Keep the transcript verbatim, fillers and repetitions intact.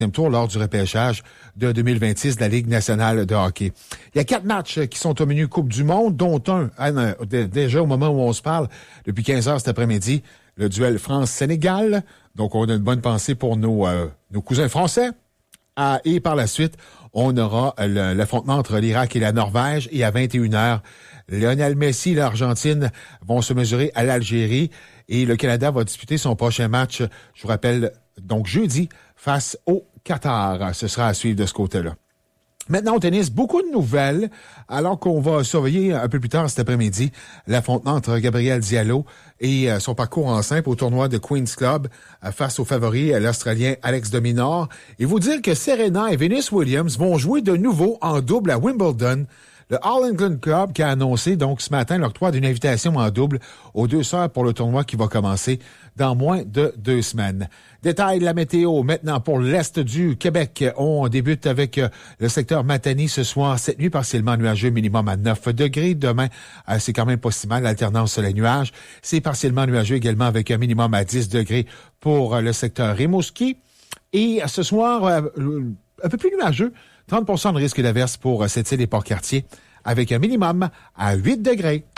tour lors du repêchage de deux mille vingt-six de la Ligue nationale de hockey. Il y a quatre matchs qui sont au menu Coupe du Monde, dont un, déjà au moment où on se parle, depuis quinze heures cet après-midi, le duel France-Sénégal. Donc, on a une bonne pensée pour nos, euh, nos cousins français. Ah, et par la suite, on aura le, l'affrontement entre l'Irak et la Norvège. Et à vingt et une heures, Lionel Messi et l'Argentine vont se mesurer à l'Algérie. Et le Canada va disputer son prochain match, je vous rappelle, donc jeudi, face au Qatar. Ce sera à suivre de ce côté-là. Maintenant, au tennis, beaucoup de nouvelles, alors qu'on va surveiller un peu plus tard cet après-midi l'affrontement entre Gabriel Diallo et euh, son parcours en simple au tournoi de Queen's Club euh, face au favori, euh, l'Australien Alex de Minaur. Et vous dire que Serena et Venus Williams vont jouer de nouveau en double à Wimbledon. Le All England Club qui a annoncé donc ce matin l'octroi d'une invitation en double aux deux sœurs pour le tournoi qui va commencer dans moins de deux semaines. Détail de la météo maintenant pour l'Est du Québec. On débute avec le secteur Matanie ce soir. Cette nuit, partiellement nuageux, minimum à neuf degrés. Demain, c'est quand même pas si mal, l'alternance soleil-nuage. C'est partiellement nuageux également avec un minimum à dix degrés pour le secteur Rimouski. Et ce soir, un peu plus nuageux, trente pour cent de risque d'averse pour cette île et Port-Cartier avec un minimum à huit degrés.